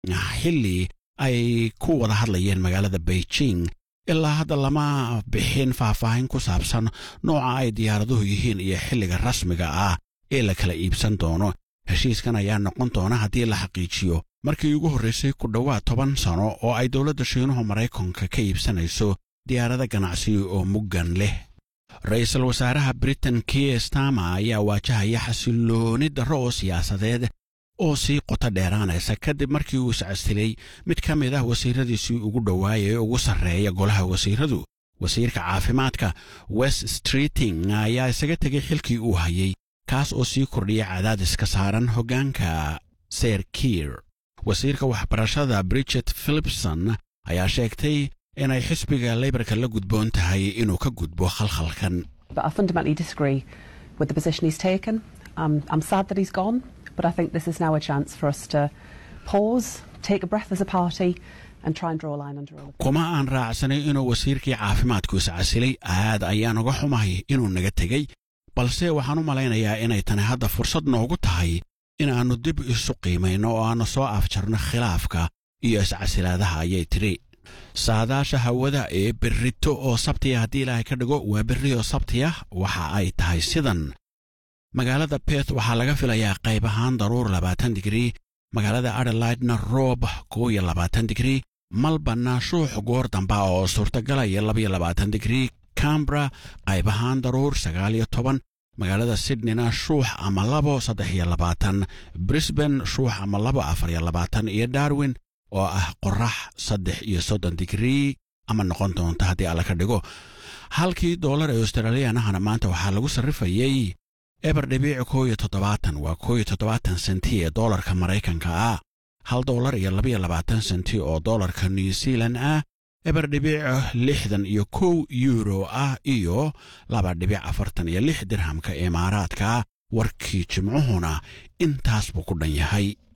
xilli ay ku wada hadlayeen magaalada Beijing ilaa hadda lama bixin faahfaahin ku saabsan nooca ay diyaaraduhu yihiin iyo xilliga rasmiga ah ee la kala iibsan doono. heshiiskan ayaa noqon doona haddii la xaqiijiyo markii ugu horreysay ku dhowaad 10 sano oo ay dowladda Shiinuhu Maraykanka ka iibsanayso diyaarada ganacsi oo muggan leh. ra'iisul wasaaraha Britain Keir Starmer ayaa waajahaya xasilooni darro oo siyaasadeed oo sii qota dheeraanaysa kadib markii uu iscasilay mid ka mid ah wasiiradiisii ugu dhawaayay ugu sarreeya golaha wasiiradu. wasiirka caafimaadka West Streeting ayaa isaga tegay xilkii uu hayay kaas oo sii kordhiyay cadaadiska saaran hoggaanka Sir Keir. wasiirka waxbarashada Bridget Phillipson ayaa sheegtay inay xisbiga Labourka la gudboon tahay inuu ka gudbo khalkhalkan. But I fundamentally disagree with the position he's taken. I'm sad that he's gone, but I think this is now a chance for us to pause, take a breath as a party and try and draw a line under all of this. kuma aan raacsanay inuu wasiirkii caafimaadku iscasilay aad ayaan uga xumahay inuu naga tegay balse waxaan u malaynayaa inay tani hadda fursad noogu tahay in aanu dib isu qiimayno oo aanu soo afjarno khilaafka iyo iscasilaadaha ayay tiri. saadaasha hawada ee berrito oo sabtiya haddii ilaahay ka dhigo waa berri oo sabtiya waxa ay tahay sidan. magaalada Perth waxaa laga filayaa qayb ahaan daruur 20 digrii, magaalada Adelaide-na roob 21 digrii, Melbourne shuux goor damba oo suurtagalaya 22 digrii, Canberra qayb ahaan daruur 19, magaalada Sydney-na shuux ama 23, Brisbane shuux ama 24 iyo Darwin oo ah qorax 30 digrii ama noqon doonta haddii alla ka dhigo. halkii dollar ee Australian-ahana maanta waxaa lagu sarrifayay $1.70 waa 17 senti ee dollarka Maraykanka ah, $1.22 senti oo dollarka New Zealand ah, €1.61 ah iyo $2.46 dirhamka Imaaraadka. warkii jimcuhuna intaas buu ku dhan yahay.